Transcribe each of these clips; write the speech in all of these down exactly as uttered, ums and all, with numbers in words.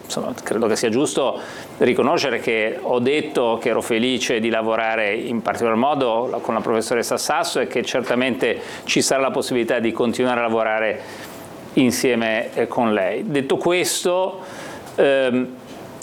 insomma, credo che sia giusto riconoscere che ho detto che ero felice di lavorare in particolar modo con la professoressa Sasso e che certamente ci sarà la possibilità di continuare a lavorare insieme con lei. Detto questo, ehm,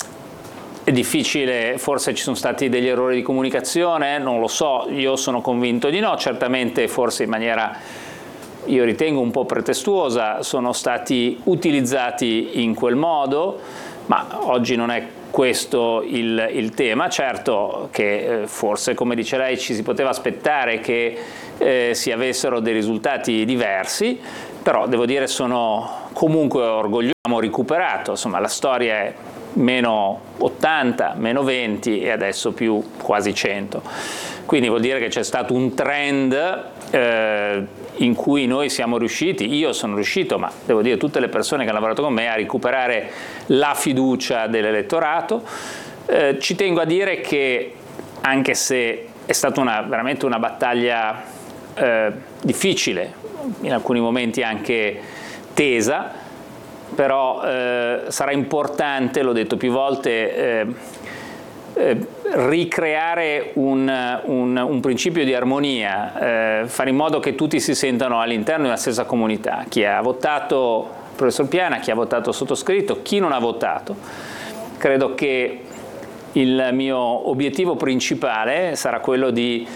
è difficile, forse ci sono stati degli errori di comunicazione, non lo so, io sono convinto di no, certamente forse in maniera, io ritengo un po' pretestuosa, sono stati utilizzati in quel modo, ma oggi non è questo il, il tema. Certo che eh, forse, come dice lei, ci si poteva aspettare che eh, si avessero dei risultati diversi, però devo dire sono comunque orgoglioso, abbiamo recuperato, insomma la storia è meno ottanta, meno venti e adesso più quasi cento. Quindi vuol dire che c'è stato un trend eh, in cui noi siamo riusciti, io sono riuscito, ma devo dire tutte le persone che hanno lavorato con me, a recuperare la fiducia dell'elettorato. Eh, ci tengo a dire che anche se è stata una, veramente una battaglia eh, difficile, in alcuni momenti anche tesa, però eh, sarà importante, l'ho detto più volte, eh, eh, ricreare un, un, un principio di armonia, eh, fare in modo che tutti si sentano all'interno di una stessa comunità, chi ha votato il professor Piana, chi ha votato sottoscritto, chi non ha votato. Credo che il mio obiettivo principale sarà quello di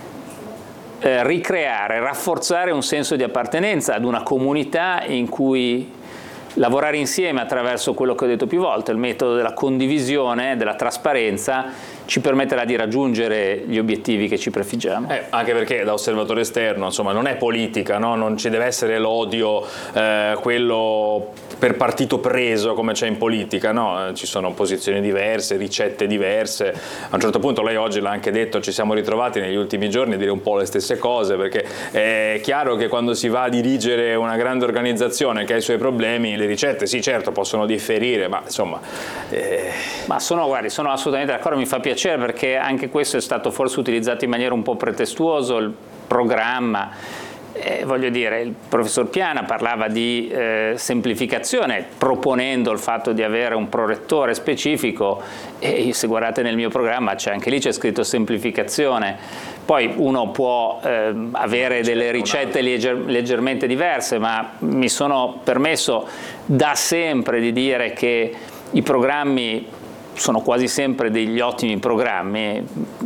eh, ricreare, rafforzare un senso di appartenenza ad una comunità in cui lavorare insieme attraverso quello che ho detto più volte, il metodo della condivisione, della trasparenza, ci permetterà di raggiungere gli obiettivi che ci prefiggiamo. Eh, anche perché da osservatore esterno, insomma, non è politica, no? Non ci deve essere l'odio, eh, quello per partito preso come c'è in politica, no? Ci sono posizioni diverse, ricette diverse. A un certo punto lei oggi l'ha anche detto, ci siamo ritrovati negli ultimi giorni a dire un po' le stesse cose, perché è chiaro che quando si va a dirigere una grande organizzazione che ha i suoi problemi, le ricette sì certo possono differire, ma insomma... Eh... Ma sono, guardi, sono assolutamente d'accordo, mi fa piacere perché anche questo è stato forse utilizzato in maniera un po' pretestuoso, il programma. Eh, voglio dire, il professor Piana parlava di eh, semplificazione proponendo il fatto di avere un prorettore specifico e se guardate nel mio programma c'è anche lì c'è scritto semplificazione. Poi uno può eh, avere delle ricette legger leggermente diverse, ma mi sono permesso da sempre di dire che i programmi sono quasi sempre degli ottimi programmi.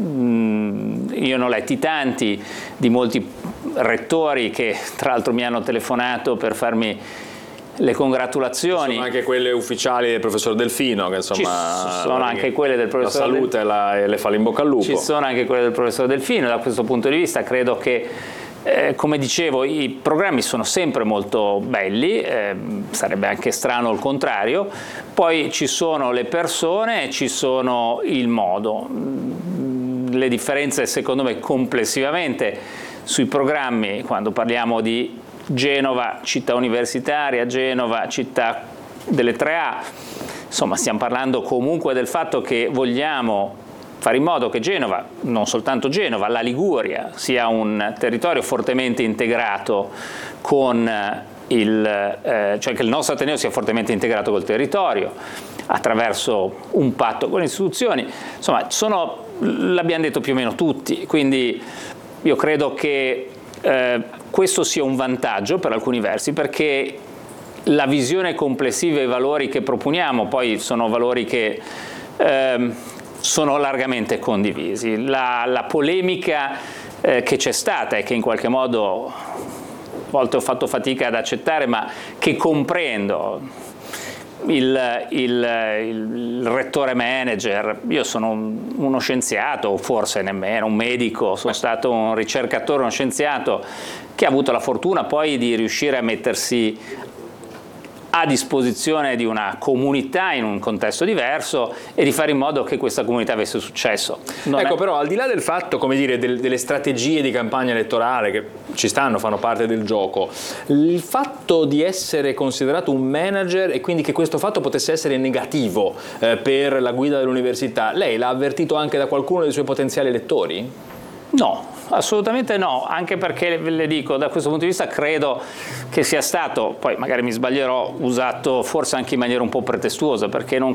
Io ne ho letti tanti di molti rettori che tra l'altro mi hanno telefonato per farmi le congratulazioni. Sono anche quelle ufficiali del professor Delfino, che insomma ci sono anche quelle del professor la salute Del... la, e le fa l'in bocca al lupo. Ci sono anche quelle del professor Delfino. Da questo punto di vista credo che Eh, come dicevo, i programmi sono sempre molto belli, eh, sarebbe anche strano il contrario, poi ci sono le persone, ci sono il modo. Le differenze secondo me complessivamente sui programmi, quando parliamo di Genova città universitaria, Genova città delle tre A, insomma stiamo parlando comunque del fatto che vogliamo fare in modo che Genova, non soltanto Genova, la Liguria sia un territorio fortemente integrato con il, eh, cioè che il nostro Ateneo sia fortemente integrato col territorio attraverso un patto con le istituzioni, insomma sono, l'abbiamo detto più o meno tutti, quindi io credo che eh, questo sia un vantaggio per alcuni versi perché la visione complessiva e i valori che proponiamo poi sono valori che eh, sono largamente condivisi. La, la polemica eh, che c'è stata e che in qualche modo a volte ho fatto fatica ad accettare, ma che comprendo, il, il, il rettore manager, io sono un, uno scienziato, forse nemmeno un medico, sono stato un ricercatore, uno scienziato che ha avuto la fortuna poi di riuscire a mettersi a disposizione di una comunità in un contesto diverso e di fare in modo che questa comunità avesse successo. Non ecco, è... però al di là del fatto, come dire, del, delle strategie di campagna elettorale che ci stanno, fanno parte del gioco, il fatto di essere considerato un manager e quindi che questo fatto potesse essere negativo eh, per la guida dell'università, lei l'ha avvertito anche da qualcuno dei suoi potenziali elettori? No, assolutamente no, anche perché le dico, da questo punto di vista credo che sia stato, poi magari mi sbaglierò, usato forse anche in maniera un po' pretestuosa, perché non